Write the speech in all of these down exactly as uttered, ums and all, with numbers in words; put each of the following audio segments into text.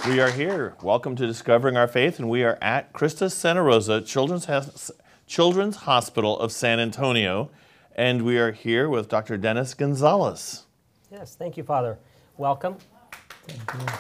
We are here. Welcome to Discovering Our Faith, and we are at Christus Santa Rosa Children's, Has- Children's Hospital of San Antonio, and we are here with Doctor Dennis Gonzalez. Yes, thank you, Father. Welcome. Thank you.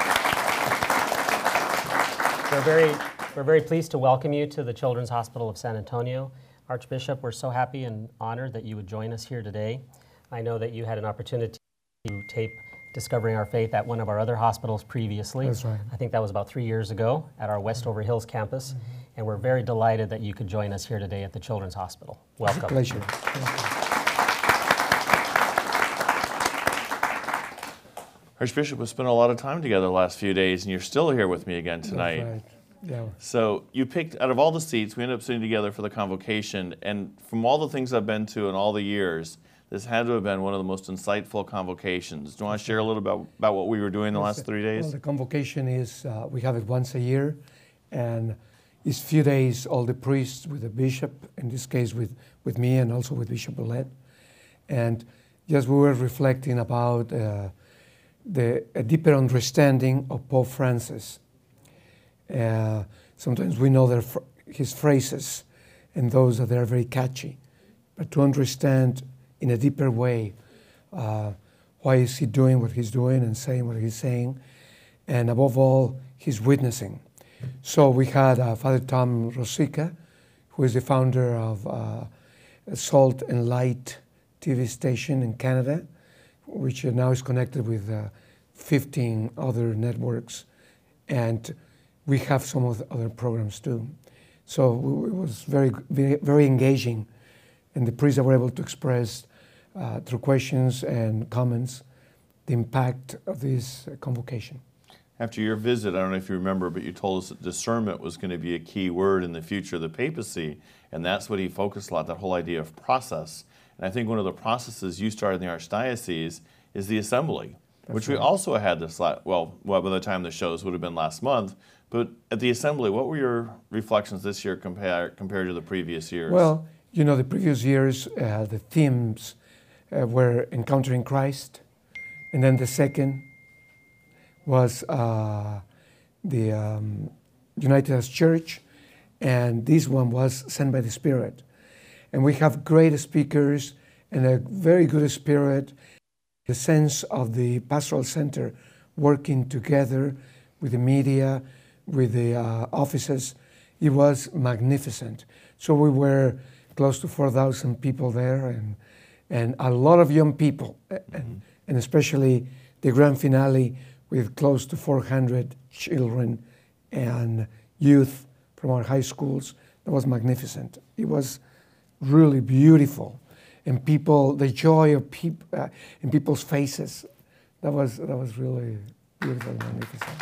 We're very, we're very pleased to welcome you to the Children's Hospital of San Antonio. Archbishop, we're so happy and honored that you would join us here today. I know that you had an opportunity to tape Discovering Our Faith at one of our other hospitals previously. That's right. I think that was about three years ago at our Westover Hills campus, mm-hmm. and we're very delighted that you could join us here today at the Children's Hospital. Welcome. It's a pleasure. Archbishop, we've spent a lot of time together the last few days, and you're still here with me again tonight. That's right. Yeah. So you picked, out of all the seats, we ended up sitting together for the convocation, and from all the things I've been to in all the years, this had to have been one of the most insightful convocations. Do you want to share a little about, about what we were doing the last three days? Well, the convocation is, uh, we have it once a year, and it's few days, all the priests with the bishop, in this case with, with me and also with Bishop Ouellette. And just we were reflecting about uh, the a deeper understanding of Pope Francis. Uh, sometimes we know their, his phrases, and those that are very catchy, but to understand in a deeper way, uh, why is he doing what he's doing and saying what he's saying, and above all, his witnessing. So we had uh, Father Tom Rosica, who is the founder of uh, Salt and Light T V station in Canada, which now is connected with uh, fifteen other networks, and we have some of the other programs too. So it was very, very, very engaging, and the priests were able to express uh, through questions and comments the impact of this uh, convocation. After your visit, I don't know if you remember, but you told us that discernment was going to be a key word in the future of the papacy, and that's what he focused a lot, that whole idea of process. And I think one of the processes you started in the Archdiocese is the assembly, that's which right. we also had this, la- well, well, by the time the shows would have been last month, but at the assembly, what were your reflections this year compare, compared to the previous years? Well, you know, the previous years, uh, the themes uh, were Encountering Christ, and then the second was uh, the um, United as Church, and this one was Sent by the Spirit. And we have great speakers and a very good spirit, the sense of the pastoral center working together with the media, with the uh, offices. It was magnificent. So we were close to four thousand people there, and and a lot of young people, mm-hmm. and, and especially the grand finale with close to four hundred children and youth from our high schools. That was magnificent. It was really beautiful, and people, the joy of people uh, in people's faces. That was that was really beautiful and magnificent.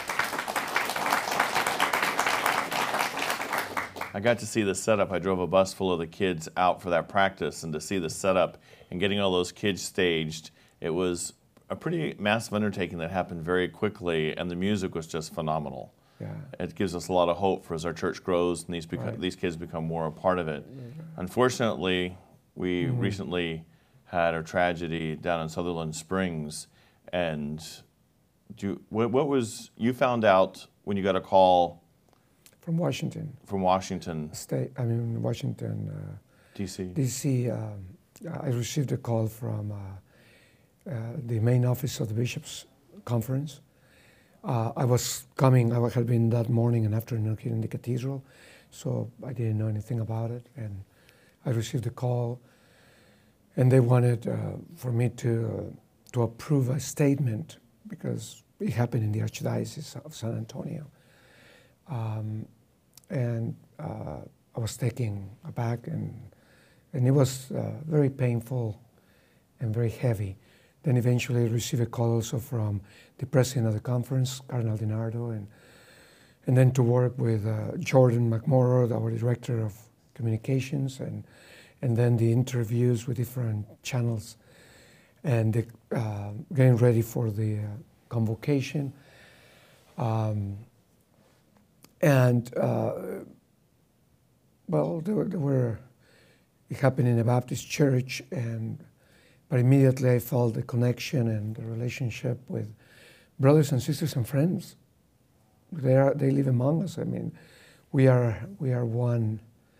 I got to see the setup. I drove a bus full of the kids out for that practice, and to see the setup and getting all those kids staged, it was a pretty massive undertaking that happened very quickly, and the music was just phenomenal. Yeah. It gives us a lot of hope for as our church grows and these, beca- right. these kids become more a part of it. Yeah. Unfortunately, we mm-hmm. recently had a tragedy down in Sutherland Springs, and do you, what, what was, you found out when you got a call from Washington. From Washington. State, I mean Washington. Uh, D C. D C. Um, I received a call from uh, uh, the main office of the Bishops' Conference. Uh, I was coming. I had been that morning and afternoon here in the cathedral, so I didn't know anything about it. And I received a call, and they wanted uh, for me to uh, to approve a statement because it happened in the Archdiocese of San Antonio. Um, and uh, I was taken aback, and and it was uh, very painful and very heavy. Then eventually I received a call also from the president of the conference, Cardinal DiNardo, and and then to work with uh, Jordan McMorrow, our director of communications, and and then the interviews with different channels, and the, uh, getting ready for the uh, convocation. Um, And, uh, well, there were, there were, it happened in a Baptist church, and but immediately I felt the connection and the relationship with brothers and sisters and friends They are, they live among us. I mean, we are we are one,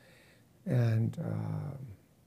and uh,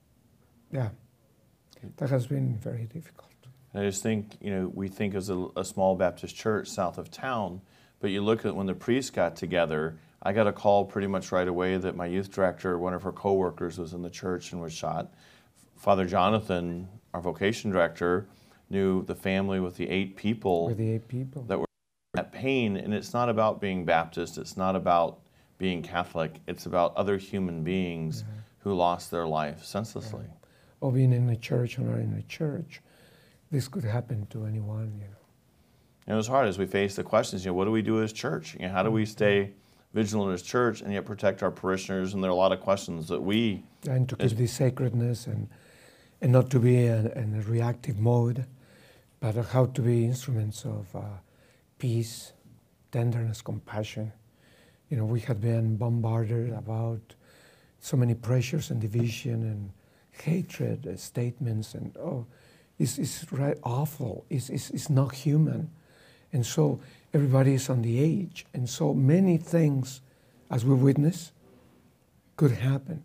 yeah, that has been very difficult. And I just think, you know, we think as a, a small Baptist church south of town, but you look at when the priests got together, I got a call pretty much right away that my youth director, one of her co-workers, was in the church and was shot. Father Jonathan, our vocation director, knew the family with the eight people, With the eight people. that were in that pain. And it's not about being Baptist, it's not about being Catholic, it's about other human beings Yeah. who lost their life senselessly. Yeah. Or being in a church or not in a church. This could happen to anyone, you know. And it was hard as we faced the questions, you know, what do we do as church? You know, how do we stay vigilant as church and yet protect our parishioners? And there are a lot of questions that we... And to as keep this sacredness and, and not to be in, in a reactive mode, but how to be instruments of uh, peace, tenderness, compassion. You know, we had been bombarded about so many pressures and division and hatred, uh, statements, and oh, it's, it's right awful. It's, it's, it's not human. And so everybody is on the edge. And so many things, as we witness, could happen.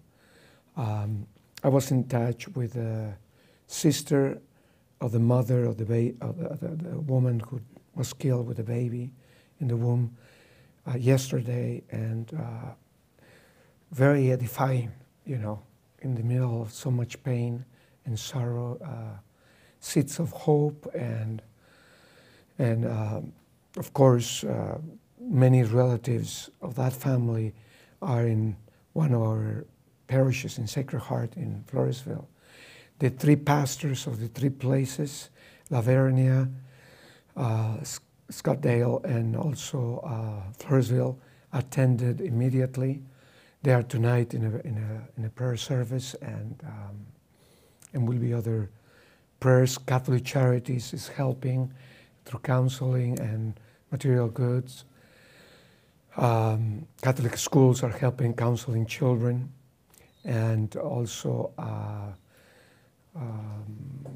Um, I was in touch with a sister of the mother of the, ba- of the, the, the woman who was killed with a baby in the womb uh, yesterday, and uh, very edifying, you know, in the middle of so much pain and sorrow, uh, seeds of hope, and and uh, of course, uh, many relatives of that family are in one of our parishes in Sacred Heart in Floresville. The three pastors of the three places, La Vernia, uh, Scottdale, and also uh, Floresville, attended immediately. They are tonight in a, in a, in a prayer service, and, um, and will be other prayers. Catholic Charities is helping through counseling and material goods. Um, Catholic schools are helping counseling children, and also uh, um,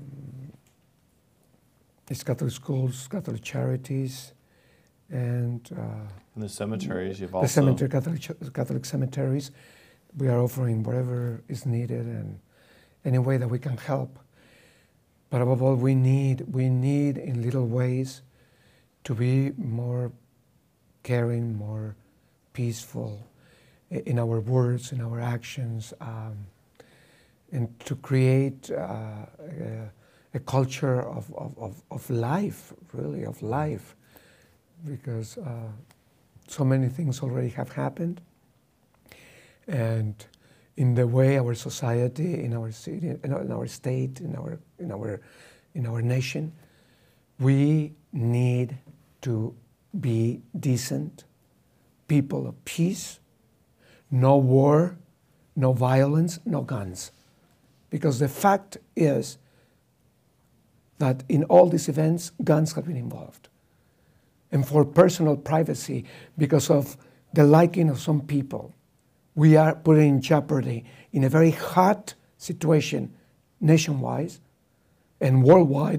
it's Catholic schools, Catholic Charities, and uh, in the cemeteries, you've the also... cemetery, Catholic, Catholic cemeteries. We are offering whatever is needed and any way that we can help. But above all, we need, we need in little ways to be more caring, more peaceful in our words, in our actions, um, and to create uh, a, a culture of, of, of, of life, really, of life, because uh, so many things already have happened. And in the way our society, in our city, in our, in our state, in our, in our, in our nation, we need to be decent people of peace, no war, no violence, no guns. Because the fact is that in all these events, guns have been involved. And for personal privacy, because of the liking of some people, we are put in jeopardy in a very hot situation nationwide and worldwide